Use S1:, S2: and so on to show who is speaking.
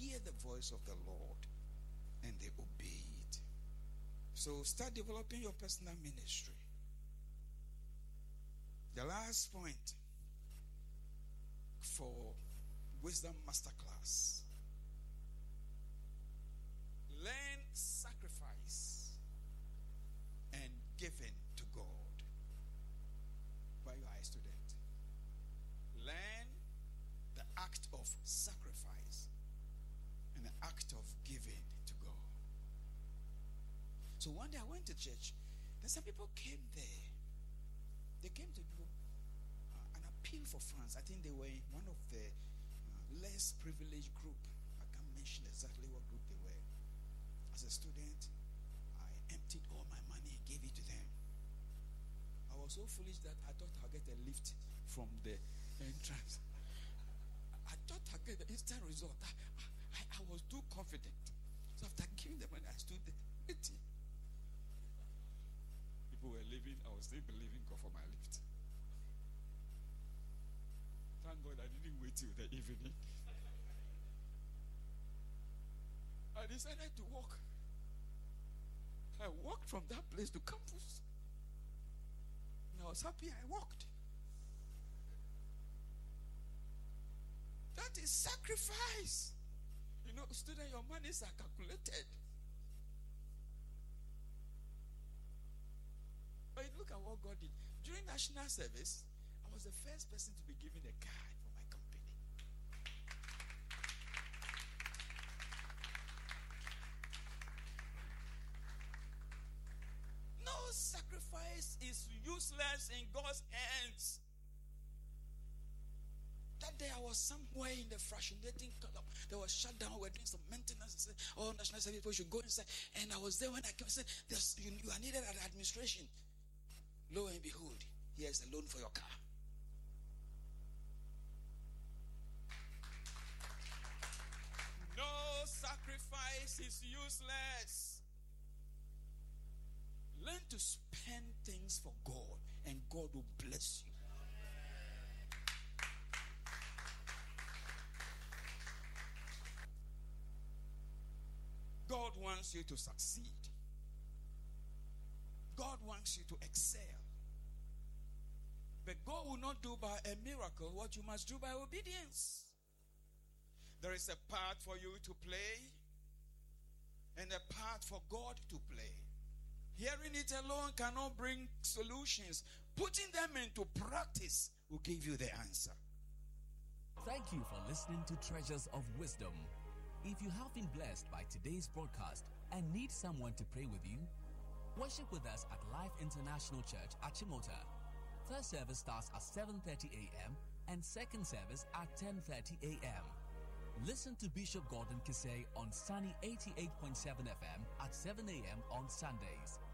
S1: hear the voice of the Lord and they obey it. So start developing your personal ministry. The last point for Wisdom Masterclass: learn sacrifice and giving to God. Why you are a student? Learn the act of sacrifice and the act of giving to God. So one day I went to church. Then some people came there. They came to do an appeal for France. I think they were in one of the less privileged group. I can't mention exactly what group they were. As a student, I emptied all my money and gave it to them. I was so foolish that I thought I'd get a lift from the entrance. I thought I'd get the instant result. I was too confident. So after giving them money, I stood there waiting. People were leaving. I was still believing God for my lift. Thank God I didn't wait till the evening. I decided to walk. I walked from that place to campus. And I was happy I walked. That is sacrifice. You know, student, your monies are calculated. But look at what God did. During national service, I was the first person to be given a card for my company. No sacrifice is useless in God's hands. That day I was somewhere in the fractionating club. They were shut down. We were doing some maintenance. I said, oh, national service people should go inside. And I was there when I came and said, you are needed at the administration. Lo and behold, here's a loan for your car. No sacrifice is useless. Learn to spend things for God, and God will bless you. God wants you to succeed. God wants you to excel. But God will not do by a miracle what you must do by obedience. There is a part for you to play and a part for God to play. Hearing it alone cannot bring solutions. Putting them into practice will give you the answer.
S2: Thank you for listening to Treasures of Wisdom. If you have been blessed by today's broadcast and need someone to pray with you, worship with us at Life International Church at Chimota. First service starts at 7:30 a.m. and second service at 10:30 a.m. Listen to Bishop Gordon Kisei on Sunny 88.7 FM at 7 a.m. on Sundays.